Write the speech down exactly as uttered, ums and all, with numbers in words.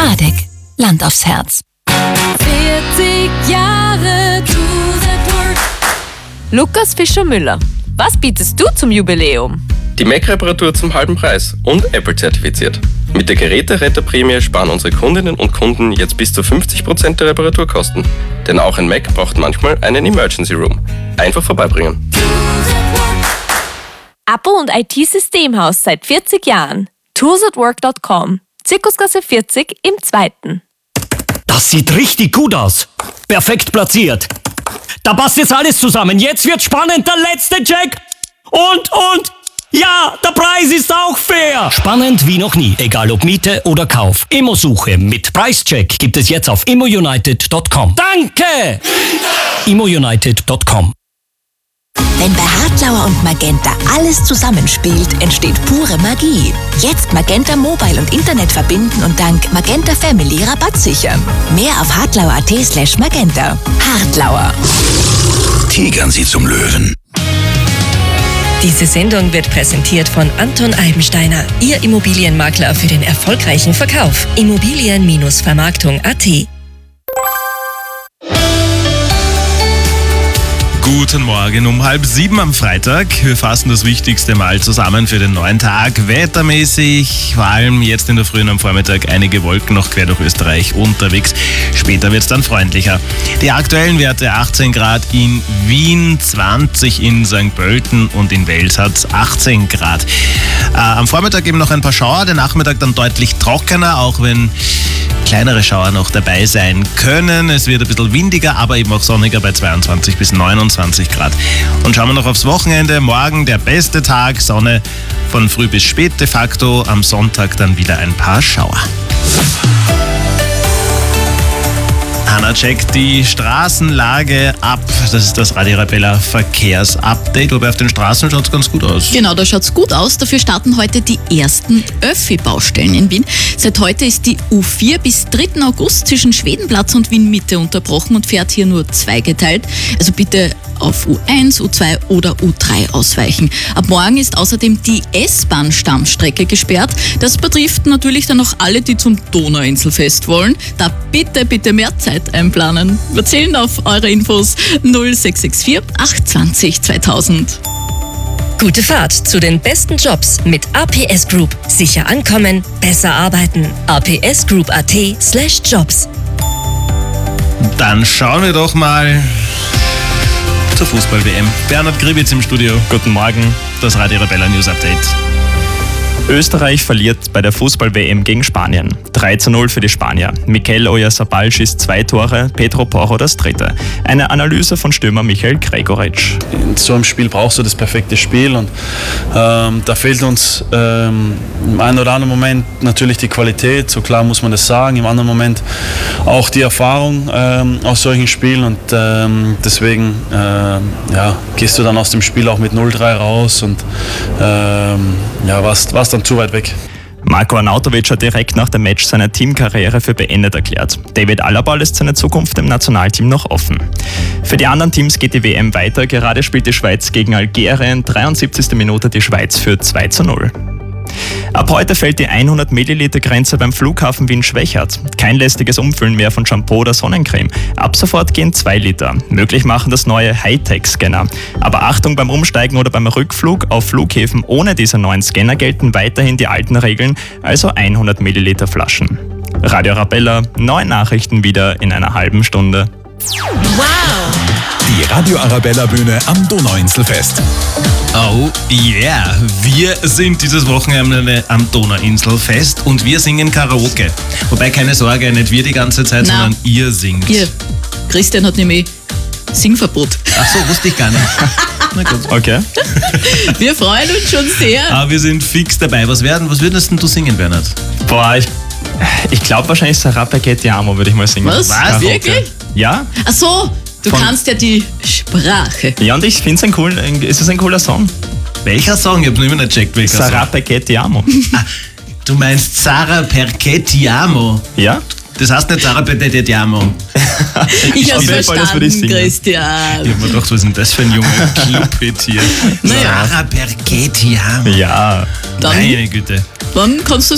Radek, Land aufs Herz. vierzig Jahre Tour Work. Lukas Fischer-Müller, was bietest du zum Jubiläum? Die Mac-Reparatur zum halben Preis und Apple-zertifiziert. Mit der Geräteretterprämie sparen unsere Kundinnen und Kunden jetzt bis zu fünfzig Prozent der Reparaturkosten. Denn auch ein Mac braucht manchmal einen Emergency Room. Einfach vorbeibringen. Apple und I T-Systemhaus seit vierzig Jahren. tools at work dot com. Zirkusgasse vierzig im zweiten. Das sieht richtig gut aus. Perfekt platziert. Da passt jetzt alles zusammen. Jetzt wird spannend. Der letzte Check. Und, und... Ja, der Preis ist auch fair. Spannend wie noch nie, egal ob Miete oder Kauf. Immosuche mit Preischeck gibt es jetzt auf immo united dot com. Danke! immo united dot com. Wenn bei Hartlauer und Magenta alles zusammenspielt, entsteht pure Magie. Jetzt Magenta Mobile und Internet verbinden und dank Magenta Family Rabatt sichern. Mehr auf hartlauer punkt at slash magenta. Hartlauer. Tigern Sie zum Löwen. Diese Sendung wird präsentiert von Anton Eibensteiner, Ihr Immobilienmakler für den erfolgreichen Verkauf. Immobilien Vermarktung punkt at. Guten Morgen um halb sieben am Freitag. Wir fassen das Wichtigste mal zusammen für den neuen Tag. Wettermäßig, vor allem jetzt in der Früh und am Vormittag einige Wolken noch quer durch Österreich unterwegs. Später wird es dann freundlicher. Die aktuellen Werte achtzehn Grad in Wien, zwanzig in Sankt Pölten und in Wels hat es achtzehn Grad. Äh, am Vormittag eben noch ein paar Schauer, der Nachmittag dann deutlich trockener, auch wenn kleinere Schauer noch dabei sein können. Es wird ein bisschen windiger, aber eben auch sonniger bei zweiundzwanzig bis neunundzwanzig Grad. Und schauen wir noch aufs Wochenende. Morgen der beste Tag, Sonne von früh bis spät de facto. Am Sonntag dann wieder ein paar Schauer. Hanna checkt die Straßenlage ab. Das ist das Radio Arabella Verkehrsupdate. Wobei auf den Straßen schaut es ganz gut aus. Genau, da schaut es gut aus. Dafür starten heute die ersten Öffi-Baustellen in Wien. Seit heute ist die U vier bis dritten August zwischen Schwedenplatz und Wien Mitte unterbrochen und fährt hier nur zweigeteilt. Also bitte auf U eins, U zwei oder U drei ausweichen. Ab morgen ist außerdem die S-Bahn-Stammstrecke gesperrt. Das betrifft natürlich dann auch alle, die zum Donauinselfest wollen. Da bitte, bitte mehr Zeit einplanen. Wir zählen auf eure Infos null sechs sechs vier acht zwanzig zweitausend. Gute Fahrt zu den besten Jobs mit A P S Group. Sicher ankommen, besser arbeiten. a p s group punkt at slash jobs. Dann schauen wir doch mal zur Fußball-W M. Bernhard Gribitz im Studio. Guten Morgen. Das Radio Arabella News Update. Österreich verliert bei der Fußball-W M gegen Spanien. drei zu null für die Spanier. Mikel Oyarzabal schießt zwei Tore, Pedro Porro das dritte. Eine Analyse von Stürmer Michael Gregoritsch. In so einem Spiel brauchst du das perfekte Spiel und ähm, da fehlt uns ähm, im einen oder anderen Moment natürlich die Qualität, so klar muss man das sagen, im anderen Moment auch die Erfahrung ähm, aus solchen Spielen und ähm, deswegen ähm, ja, gehst du dann aus dem Spiel auch mit null drei raus und ähm, ja, warst, warst dann zu weit weg. Marko Arnautovic hat direkt nach dem Match seine Teamkarriere für beendet erklärt. David Alaba lässt seine Zukunft im Nationalteam noch offen. Für die anderen Teams geht die W M weiter. Gerade spielt die Schweiz gegen Algerien. dreiundsiebzigste Minute die Schweiz für zwei zu null. Ab heute fällt die hundert Milliliter Grenze beim Flughafen Wien-Schwechat. Kein lästiges Umfüllen mehr von Shampoo oder Sonnencreme. Ab sofort gehen zwei Liter. Möglich machen das neue Hightech-Scanner. Aber Achtung beim Umsteigen oder beim Rückflug auf Flughäfen ohne diese neuen Scanner gelten weiterhin die alten Regeln, also hundert Milliliter Flaschen. Radio Arabella, neue Nachrichten wieder in einer halben Stunde. Wow! Die Radio Arabella Bühne am Donauinselfest. Oh yeah, wir sind dieses Wochenende am Donauinselfest und wir singen Karaoke. Wobei keine Sorge, nicht wir die ganze Zeit, Na, sondern ihr singt. Ihr. Christian hat nämlich Singverbot. Ach so, wusste ich gar nicht. Na gut. Okay. Wir freuen uns schon sehr. Aber wir sind fix dabei. Was werden, was würdest denn du singen, Bernhard? Boah, ich, ich glaube wahrscheinlich Sarà perché ti amo, würde ich mal singen. Was? Was? Wirklich? Ja? Ach so, du Von- kannst ja die Sprache. Ja, und ich finde es ein cool, ist es ein cooler Song. Welcher Song? Ich habe noch immer nicht gecheckt, welcher Sarà Song. perché ti amo. Ah, du meinst Sarà perché ti amo? Ja? Das heißt nicht Sarà perché ti amo. Ich Auf hab's jeden Fall, das würde verstanden, ich singen. Christian. Ich hab mir gedacht, was ist denn das für ein junger Club-Hit hier? Naja. Sarà perché ti amo. Ja. Dann, Meine Güte. dann kannst du